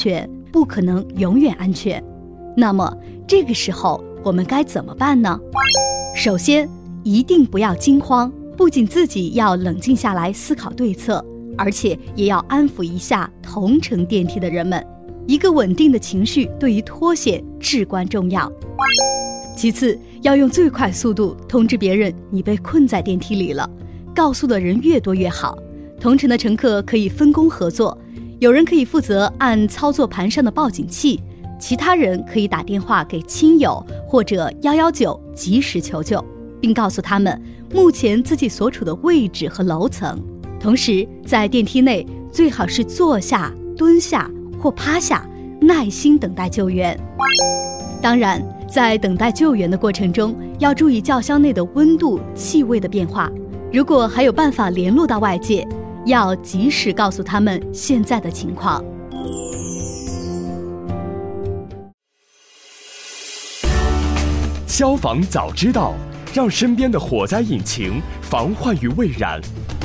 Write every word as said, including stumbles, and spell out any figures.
全，不可能永远安全。那么这个时候我们该怎么办呢？首先，一定不要惊慌，不仅自己要冷静下来思考对策，而且也要安抚一下同乘电梯的人们。一个稳定的情绪对于脱险至关重要。其次，要用最快速度通知别人你被困在电梯里了，告诉的人越多越好。同乘的乘客可以分工合作，有人可以负责按操作盘上的报警器，其他人可以打电话给亲友或者一一九及时求救，并告诉他们目前自己所处的位置和楼层。同时，在电梯内最好是坐下、蹲下或趴下，耐心等待救援。当然，在等待救援的过程中，要注意轿厢内的温度、气味的变化。如果还有办法联络到外界，要及时告诉他们现在的情况。 消防早知道，让身边的火灾引擎防患于未然。